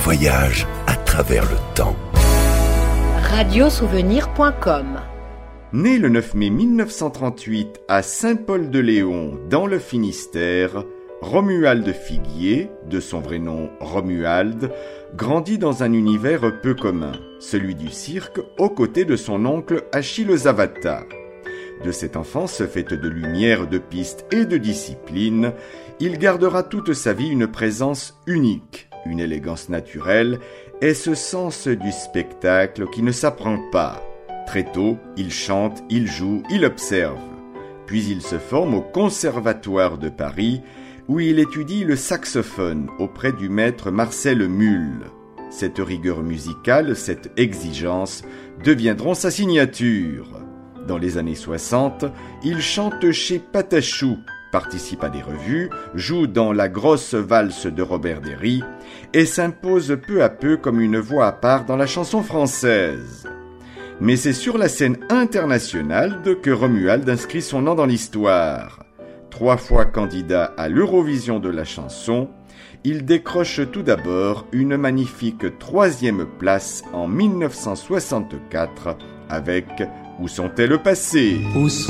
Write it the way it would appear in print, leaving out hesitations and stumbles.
voyage à travers le temps. Radiosouvenir.com. Né le 9 mai 1938 à Saint-Paul-de-Léon, dans le Finistère, Romuald Figuier, de son vrai nom Romuald, grandit dans un univers peu commun, celui du cirque, aux côtés de son oncle Achille Zavata. De cette enfance faite de lumière, de pistes et de discipline, il gardera toute sa vie une présence unique, une élégance naturelle et ce sens du spectacle qui ne s'apprend pas. Très tôt, il chante, il joue, il observe. Puis il se forme au Conservatoire de Paris, où il étudie le saxophone auprès du maître Marcel Mull. Cette rigueur musicale, cette exigence, deviendront sa signature. Dans les années 60, il chante chez Patachou, participe à des revues, joue dans La Grosse Valse de Robert Derry et s'impose peu à peu comme une voix à part dans la chanson française. Mais c'est sur la scène internationale que Romuald inscrit son nom dans l'histoire. 3 fois candidat à l'Eurovision de la chanson, il décroche tout d'abord une magnifique 3e place en 1964 avec « Où sont-elles passées ?»